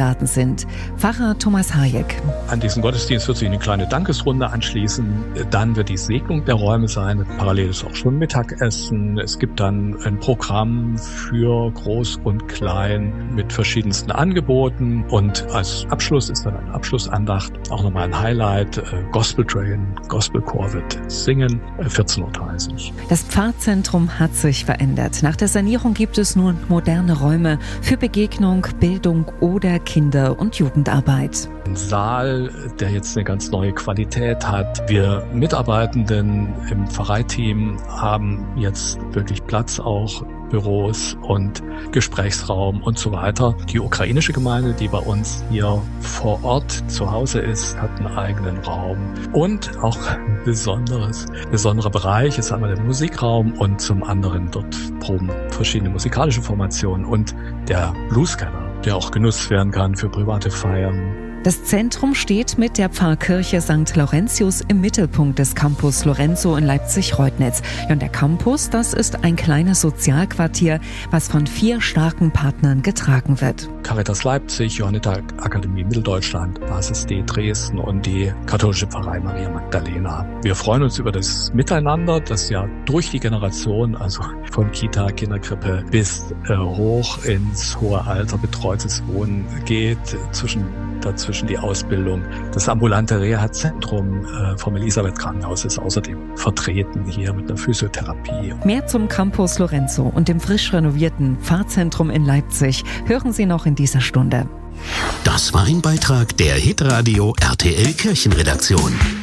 eingeladen sind. Pfarrer Thomas Hayek. An diesen Gottesdienst wird sich eine kleine Dankesrunde anschließen. Dann wird die Segnung der Räume sein. Parallel ist auch schon Mittagessen. Es gibt dann ein Programm für Groß und Klein mit verschiedensten Angeboten. Und als Abschluss ist dann eine Abschlussandacht. Auch nochmal ein Highlight. Gospel Train, Gospelchor wird singen. 14:30 Uhr. Das Pfarrzentrum hat sich verändert. Nach der Sanierung gibt es nun moderne Räume für Begegnung, Bildung oder Kinder- und Jugendarbeit. Ein Saal, der jetzt eine ganz neue Qualität hat. Wir Mitarbeitenden im Pfarreiteam haben jetzt wirklich Platz, auch Büros und Gesprächsraum und so weiter. Die ukrainische Gemeinde, die bei uns hier vor Ort zu Hause ist, hat einen eigenen Raum. Und auch ein besonderer Bereich ist einmal der Musikraum und zum anderen dort proben verschiedene musikalische Formationen und der Bluescanner, der auch genutzt werden kann für private Feiern. Das Zentrum steht mit der Pfarrkirche St. Laurentius im Mittelpunkt des Campus Lorenzo in Leipzig-Reutnitz. Und der Campus, das ist ein kleines Sozialquartier, was von 4 starken Partnern getragen wird. Caritas Leipzig, Johanniter Akademie Mitteldeutschland, Basis D Dresden und die katholische Pfarrei Maria Magdalena. Wir freuen uns über das Miteinander, das ja durch die Generation, also von Kita, Kinderkrippe bis hoch ins hohe Alter betreutes Wohnen geht, dazwischen die Ausbildung. Das ambulante Reha-Zentrum vom Elisabeth-Krankenhaus ist außerdem vertreten hier mit einer Physiotherapie. Mehr zum Campus Lorenzo und dem frisch renovierten Pfarrzentrum in Leipzig hören Sie noch in dieser Stunde. Das war ein Beitrag der Hitradio RTL Kirchenredaktion.